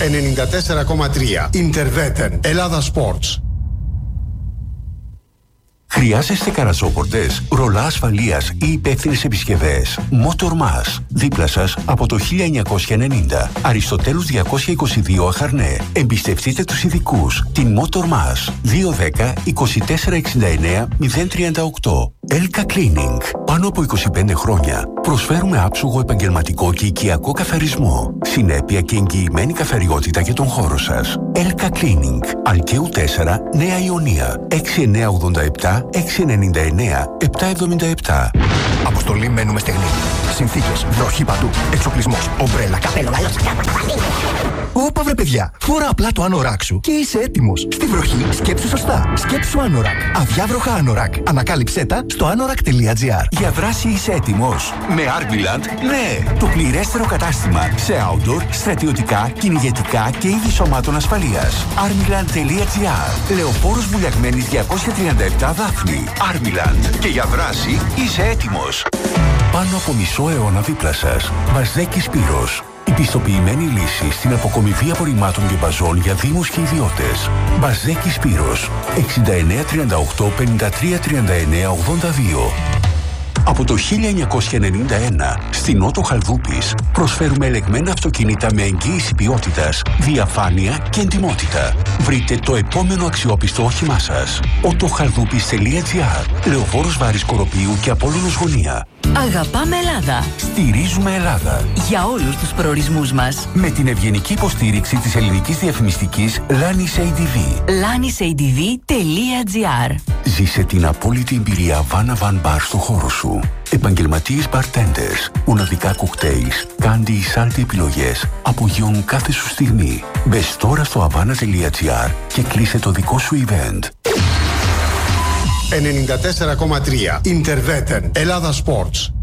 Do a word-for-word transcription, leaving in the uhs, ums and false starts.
ενενήντα τέσσερα κόμμα τρία. Interveten. Ελλάδα Sports. Χρειάζεστε καραζόπορτες, ρολά ασφαλείας ή υπεύθυνες επισκευές? Motormas. Δίπλα σας από το χίλια εννιακόσια ενενήντα. Αριστοτέλους διακόσια είκοσι δύο Αχαρνέ. Εμπιστευτείτε τους ειδικούς. Την Motormas. δύο δέκα είκοσι τέσσερα εξήντα εννέα μηδέν τριάντα οκτώ. Elka Cleaning. Πάνω από είκοσι πέντε χρόνια προσφέρουμε άψογο επαγγελματικό και οικιακό καθαρισμό. Συνέπεια και εγγυημένη καθαριότητα για τον χώρο σας. Elka Cleaning. Αλκαίου τέσσερα, Νέα Ιωνία. έξι εννιά ογδόντα επτά έξι εννιά εννέα επτά εβδομήντα επτά. Αποστολή μένουμε στεγνή. Συνθήκες, βροχή παντού. Εξοπλισμός, ομπρέλα, καπέλο, λαλός, Όπα βρε παιδιά, φορά απλά το Anorak σου και είσαι έτοιμος. Στη βροχή σκέψου σωστά. Σκέψου Anorak. Αδιάβροχα Anorak. Ανακάλυψέ τα στο anorak τελεία gr. Για δράση είσαι έτοιμος? Με Armiland, ναι! Το πληρέστερο κατάστημα σε outdoor, στρατιωτικά, κυνηγετικά και είδη σωμάτων ασφαλείας. armiland τελεία gr. Λεωφόρος Βουλιαγμένης διακόσια τριάντα επτά Δάφνη. Armiland. Και για δράση είσαι έτοιμος. Πάνω από μισό αιώνα δίπλα σας. Μπαζδέκη Σπύρος. Η πιστοποιημένη λύση στην αποκομιδή απορριμμάτων και μπαζών για δήμους και ιδιώτες. Μπαζδέκη Σπύρος. εξήντα εννέα τριάντα οκτώ πενήντα τρία τριάντα εννέα ογδόντα δύο. Από το χίλια εννιακόσια ενενήντα ένα, στην Ότο Χαλδούπης, προσφέρουμε ελεγμένα αυτοκίνητα με εγγύηση ποιότητας, διαφάνεια και εντιμότητα. Βρείτε το επόμενο αξιόπιστο όχημά σας. ότο χαλδούπης τελεία gr. Λεωφόρος Βάρης Κοροπίου και Απόλλωνος Γωνία. Αγαπάμε Ελλάδα. Στηρίζουμε Ελλάδα. Για όλους τους προορισμούς μας. Με την ευγενική υποστήριξη της ελληνικής διαφημιστικής Lanis έι ντι βι. lanis έι ντι βι τελεία gr. Ζήσε την απόλυτη εμπειρία Havana Van Bar στο χώρο σου. Επαγγελματίες bartenders, μοναδικά κοκτέιλς, κάντι ή σάλτι επιλογές απογειώνουν κάθε σου στιγμή. Μπες τώρα στο havana τελεία gr και κλείσε το δικό σου event. ενενήντα τέσσερα κόμμα τρία. Interveten. Ελλάδα Sports.